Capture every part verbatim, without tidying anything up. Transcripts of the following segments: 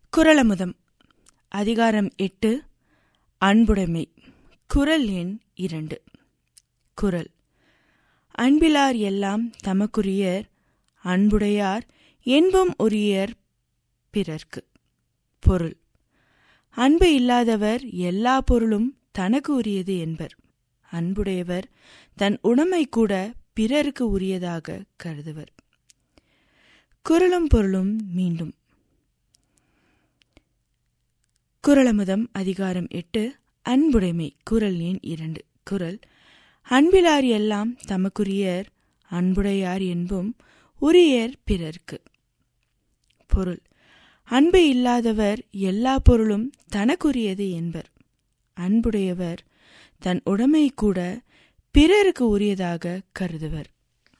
குறளமுதம் அதிகாரம் எட்டு அன்புடைமை. குறள் எண் இரண்டு. குறள்: அன்பிலார் எல்லாம் தமக்குரியர், அன்புடையார் என்பும் உரியர் பிறர்க்கு. பொருள்: அன்பு இல்லாதவர் எல்லா பொருளும் தனக்கு உரியது என்பர். அன்புடையவர் தன் உடைமை கூட பிறருக்கு உரியதாக கருதுவர். குறளும் பொருளும் மீண்டும். குறளமுதம் அதிகாரம் எட்டு அன்புடைமை. குறள் எண் இரண்டு. குறள்: அன்பிலார் எல்லாம் தமக்குரியர், அன்புடையார் என்பும் உரியர் பிறர்க்கு. பொருள்: அன்பு இல்லாதவர் எல்லா பொருளும் தனக்குரியது என்பர். அன்புடையவர் தன் உடைமை கூட பிறருக்கு உரியதாக கருதுவர்.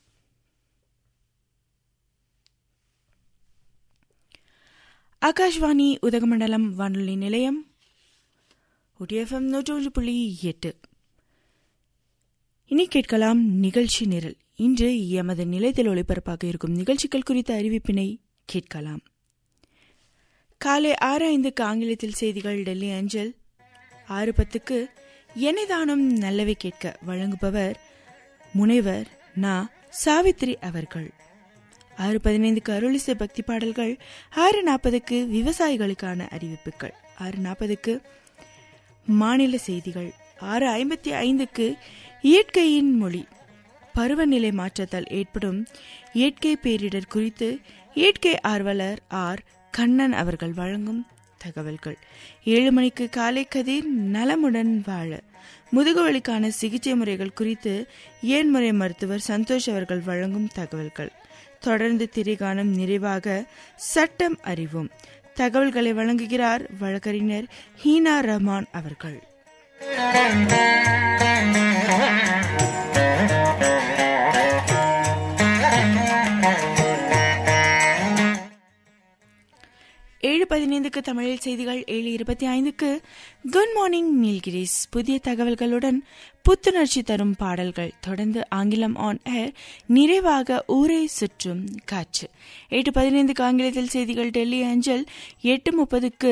ஆகாஷ்வாணி உதகமண்டலம் வானொலி நிலையம் ஒடிஎஃப்எம் நூற்றொன்று புள்ளி எட்டு. இனி கேட்கலாம் நிகழ்ச்சி நிரல். இன்று எமது நிலையத்தில் ஒளிபரப்பாக இருக்கும் நிகழ்ச்சிகள் குறித்த அறிவிப்பினை கேட்கலாம். காலை ஆறு ஐந்துக்கு ஆங்கிலத்தில் செய்திகள் டெல்லி அஞ்சல். ஆறு பத்துக்கு என்னைதானும் நல்லவை கேட்க வழங்குபவர் முனைவர் நா சாவித்ரி அவர்கள். ஆறு பதினைந்துக்கு அருளிசை பக்தி பாடல்கள். ஆறு நாற்பதுக்கு விவசாயிகளுக்கான அறிவிப்புகள். ஆறு நாற்பதுக்கு மாநில செய்திகள். ஆறு ஐம்பத்தி ஐந்துக்கு இயற்கையின் மொழி. பருவநிலை மாற்றத்தால் ஏற்படும் இயற்கை பேரிடர் குறித்து இயற்கை ஆர்வலர் ஆர் கண்ணன் அவர்கள் வழங்கும் தகவல்கள். ஏழு மணிக்கு காலை கதிர் நலமுடன் வாழ முதுகுவலிக்கான சிகிச்சை முறைகள் குறித்து ஏன்முறை மருத்துவர் சந்தோஷ் அவர்கள் வழங்கும் தகவல்கள். தொடர்ந்து திரைகாணும். நிறைவாக சட்டம் அறிவோம். தகவல்களை வழங்குகிறார் வழக்கறிஞர் ஹீனா ரஹ்மான் அவர்கள். ஏழு பதினைந்துக்கு தமிழில் செய்திகள். ஏழு இருபத்தி ஐந்துக்கு குட் மார்னிங் நீல்கிரிஸ் புதிய தகவல்களுடன் புத்துணர்ச்சி தரும் பாடல்கள். தொடர்ந்து ஆங்கிலம் ஆன் ஏர். நிறைவாக ஊரை சுற்றும் காற்று. எட்டு பதினைந்துக்கு ஆங்கிலத்தில் செய்திகள் டெல்லி அஞ்சல். எட்டு முப்பதுக்கு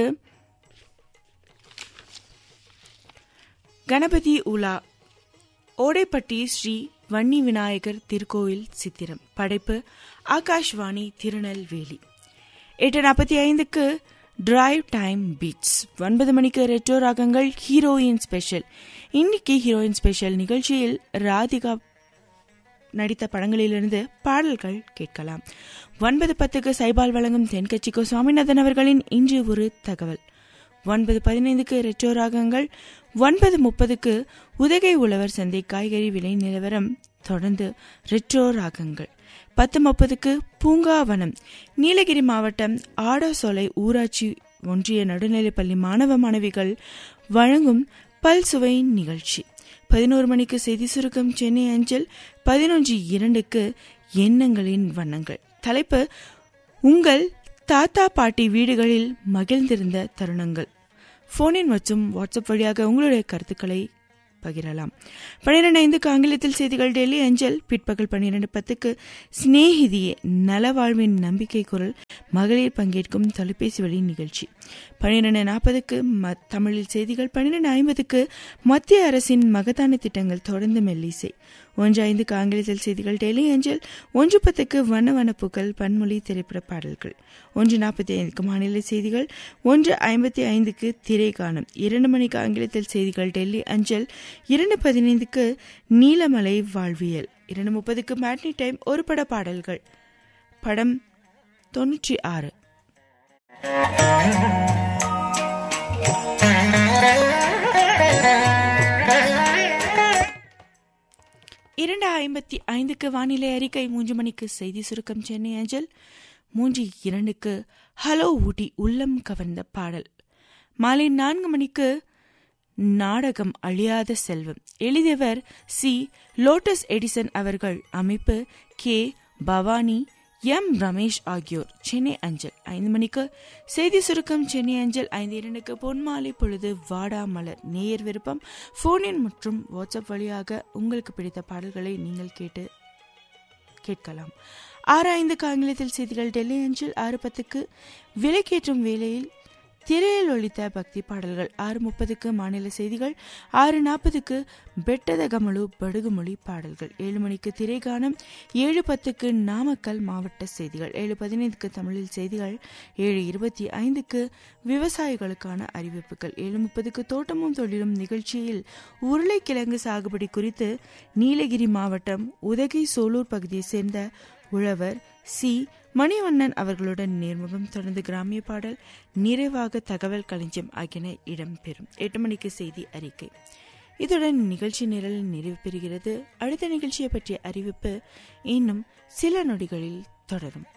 கணபதி உலா ஓடைப்பட்டி ஸ்ரீ வன்னி விநாயகர் திருக்கோயில் சித்திரம். படைப்பு ஆகாஷ்வாணி திருநெல்வேலி. எட்டு நாற்பத்தி ஐந்துக்கு டிரைவ் டைம் பீட்ஸ். ஒன்பது மணிக்கு ரெட்ரோ ராகங்கள் ஹீரோயின் ஸ்பெஷல். இன்னைக்கு ஹீரோயின் ஸ்பெஷல் நிகழ்ச்சியில் ராதிகா நடித்த படங்களிலிருந்து பாடல்கள் கேட்கலாம். ஒன்பது பத்துக்கு சைபால் வழங்கும் தென்கட்சிக்கோ சுவாமிநாதன் அவர்களின் இன்று ஒரு தகவல். ஒன்பது பதினைந்துக்கு ரெட்ரோ ராகங்கள். ஒன்பது முப்பதுக்கு உதகை உழவர் சந்தை காய்கறி விலை நிலவரம். தொடர்ந்து ரெட்ரோ ராகங்கள். பத்து முப்பதுக்கு பூங்காவனம். நீலகிரி மாவட்டம் ஆடசோலை ஊராட்சி ஒன்றிய நடுநிலைப்பள்ளி மாணவ மாணவிகள் வழங்கும் பல்சுவை நிகழ்ச்சி. பதினோரு மணிக்கு செய்தி சுருக்கம் சென்னை அஞ்சல். பதினொன்று இரண்டுக்கு எண்ணங்களின் வண்ணங்கள். தலைப்பு உங்கள் தாத்தா பாட்டி வீடுகளில் மகிழ்ந்திருந்த தருணங்கள். போனின் மற்றும் வாட்ஸ்அப் வழியாக உங்களுடைய கருத்துக்களை பகிரலாம். பனிரெண்டு ஐந்துக்கு ஆங்கிலத்தில் செய்திகள் டெல்லி அஞ்சல். பிற்பகல் பன்னிரண்டு பத்துக்கு சிநேகிதியே நலவாழ்வின் நம்பிக்கை குரல் மகளிர் பங்கேற்கும் தொலைபேசி வழி நிகழ்ச்சி. பன்னிரண்டு நாற்பதுக்கு தமிழில் செய்திகள். பன்னிரண்டு ஐம்பதுக்கு மத்திய அரசின் மகத்தான திட்டங்கள். தொடர்ந்து மெல்லிசை. ஒன்று ஐந்துக்கு ஆங்கிலத்தில் செய்திகள் டெல்லி அஞ்சல். ஒன்று பத்துக்கு வண்ண வனப்புகள் பன்மொழி திரைப்பட பாடல்கள். ஒன்று நாற்பத்தி ஐந்துக்கு மாநில செய்திகள். ஒன்று ஐம்பத்தி ஐந்துக்கு திரைகாணும். இரண்டு மணிக்கு ஆங்கிலத்தில் செய்திகள் டெல்லி அஞ்சல். இரண்டு பதினைந்துக்கு நீலமலை வாழ்வியல். இரண்டு முப்பதுக்கு மேட்னி டைம் ஒரு பட பாடல்கள். படம் தொன்னூற்றி ஆறு. இரண்டு ஐம்பத்தி ஐந்துக்கு வானிலை அறிக்கை. மூன்று மணிக்கு செய்தி சுருக்கம் சென்னை அஞ்சல். மூன்று இரண்டுக்கு ஹலோ ஊட்டி உள்ளம் கவர்ந்த பாடல். மாலை நான்கு மணிக்கு நாடகம் அழியாத செல்வம். எழுதியவர் சி லோட்டஸ் எடிசன் அவர்கள். அமைப்பு கே பவானி, எம் ரமேஷ் ஆகியோர். சென்னை அஞ்சல். ஐந்து மணிக்கு செய்தி சுருக்கம் சென்னை அஞ்சல். ஐந்து இரண்டுக்கு பொன்மாலை பொழுது வாடா மலர் நேயர் விருப்பம். போனின் மற்றும் வாட்ஸ்அப் வழியாக உங்களுக்கு பிடித்த பாடல்களை நீங்கள் கேட்டு கேட்கலாம். ஆறு ஐந்துக்கு ஆங்கிலத்தில் செய்திகள் டெல்லி அஞ்சல். ஆறு பத்துக்கு விலைக்கேற்றும் வேளையில் திரையில் ஒலித்த பக்தி பாடல்கள். ஆறு முப்பதுக்கு மாநில செய்திகள். ஆறு நாற்பதுக்கு பெட்டத கமலு படுகுமொழி பாடல்கள். ஏழு மணிக்கு திரைகானம். ஏழு பத்துக்கு நாமக்கல் மாவட்ட செய்திகள். ஏழு பதினைந்துக்கு தமிழில் செய்திகள். ஏழு இருபத்தி ஐந்துக்கு விவசாயிகளுக்கான அறிவிப்புகள். ஏழு முப்பதுக்கு தோட்டமும் தொழிலும் நிகழ்ச்சியில் உருளைக்கிழங்கு சாகுபடி குறித்து நீலகிரி மாவட்டம் உதகை சோலூர் பகுதியை சேர்ந்த உழவர் சி மணிவண்ணன் அவர்களுடன் நேர்முகம். தொடர்ந்து கிராமிய பாடல், நிறைவாக தகவல் களஞ்சியம் ஆகியன இடம்பெறும். எட்டு மணிக்கு செய்தி அறிக்கை. இதுடன் நிகழ்ச்சி நிரல் நிறைவு பெறுகிறது. அடுத்த நிகழ்ச்சியை பற்றிய அறிவிப்பு இன்னும் சில நொடிகளில் தொடரும்.